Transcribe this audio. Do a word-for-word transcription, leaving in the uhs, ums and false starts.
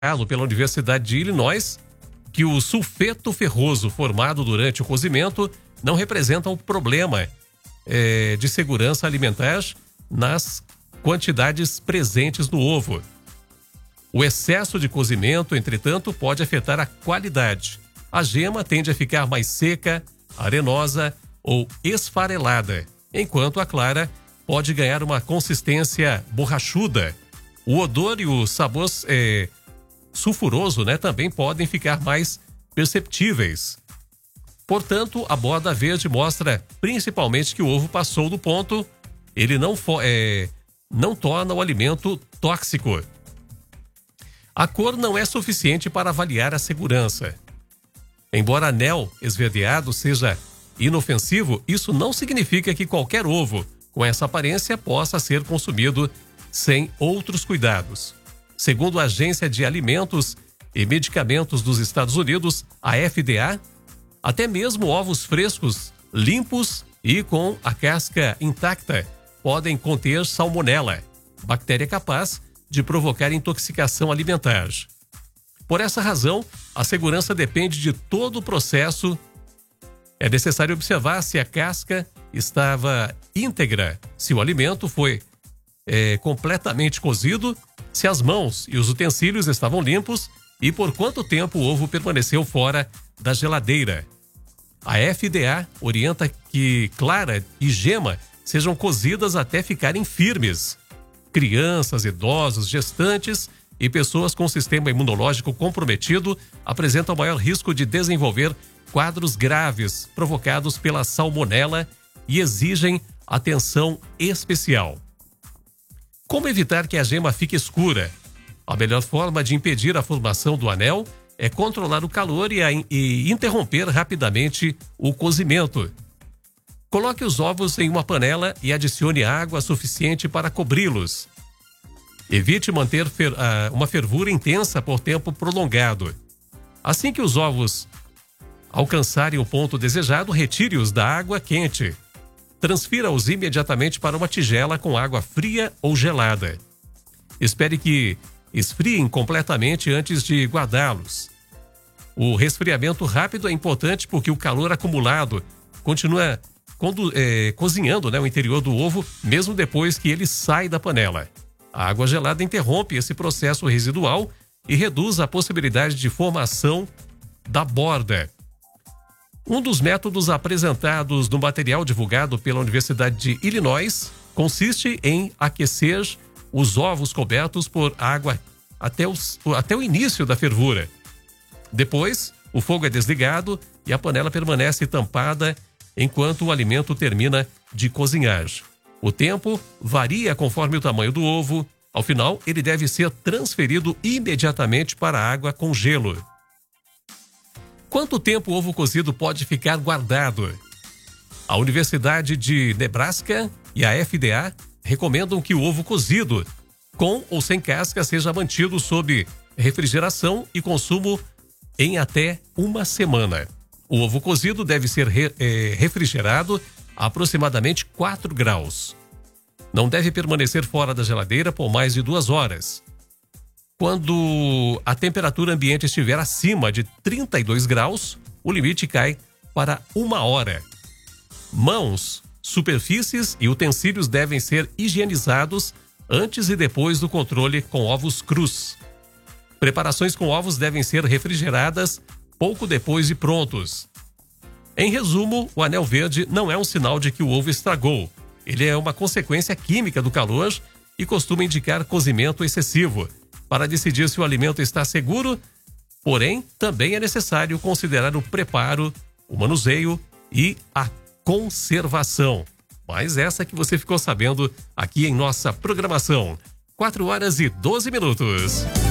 pela Universidade de Illinois que o sulfeto ferroso formado durante o cozimento não representa um problema é, de segurança alimentar nas quantidades presentes no ovo. O excesso de cozimento, entretanto, pode afetar a qualidade. A gema tende a ficar mais seca, arenosa ou esfarelada, enquanto a clara pode ganhar uma consistência borrachuda. O odor e o sabor é, sulfuroso, né, também podem ficar mais perceptíveis. Portanto, a borda verde mostra principalmente que o ovo passou do ponto. Ele não, for, é, não torna o alimento tóxico. A cor não é suficiente para avaliar a segurança. Embora anel esverdeado seja inofensivo, isso não significa que qualquer ovo com essa aparência possa ser consumido sem outros cuidados. Segundo a Agência de Alimentos e Medicamentos dos Estados Unidos, a F D A, até mesmo ovos frescos, limpos e com a casca intacta podem conter salmonela, bactéria capaz de provocar intoxicação alimentar. Por essa razão, a segurança depende de todo o processo. É necessário observar se a casca estava íntegra, se o alimento foi é, completamente cozido, se as mãos e os utensílios estavam limpos e por quanto tempo o ovo permaneceu fora da geladeira. A F D A orienta que clara e gema sejam cozidas até ficarem firmes. Crianças, idosos, gestantes e pessoas com sistema imunológico comprometido apresentam maior risco de desenvolver quadros graves provocados pela salmonela e exigem atenção especial. Como evitar que a gema fique escura? A melhor forma de impedir a formação do anel é controlar o calor e, a, e interromper rapidamente o cozimento. Coloque os ovos em uma panela e adicione água suficiente para cobri-los. Evite manter fer, uh, uma fervura intensa por tempo prolongado. Assim que os ovos alcançarem o ponto desejado, retire-os da água quente. Transfira-os imediatamente para uma tigela com água fria ou gelada. Espere que esfriem completamente antes de guardá-los. O resfriamento rápido é importante porque o calor acumulado continua Quando, é, cozinhando né, o interior do ovo, mesmo depois que ele sai da panela. A água gelada interrompe esse processo residual e reduz a possibilidade de formação da borda. Um dos métodos apresentados no material divulgado pela Universidade de Illinois consiste em aquecer os ovos cobertos por água até, os, até o início da fervura. Depois, o fogo é desligado e a panela permanece tampada enquanto o alimento termina de cozinhar. O tempo varia conforme o tamanho do ovo. Ao final, ele deve ser transferido imediatamente para a água com gelo. Quanto tempo o ovo cozido pode ficar guardado? A Universidade de Nebraska e a F D A recomendam que o ovo cozido, com ou sem casca, seja mantido sob refrigeração e consumo em até uma semana. O ovo cozido deve ser re, é, refrigerado a aproximadamente quatro graus. Não deve permanecer fora da geladeira por mais de duas horas. Quando a temperatura ambiente estiver acima de trinta e dois graus, o limite cai para uma hora. Mãos, superfícies e utensílios devem ser higienizados antes e depois do controle com ovos crus. Preparações com ovos devem ser refrigeradas pouco depois de prontos. Em resumo, o anel verde não é um sinal de que o ovo estragou. Ele é uma consequência química do calor e costuma indicar cozimento excessivo. Para decidir se o alimento está seguro, porém, também é necessário considerar o preparo, o manuseio e a conservação. Mas essa que você ficou sabendo aqui em nossa programação. quatro horas e doze minutos.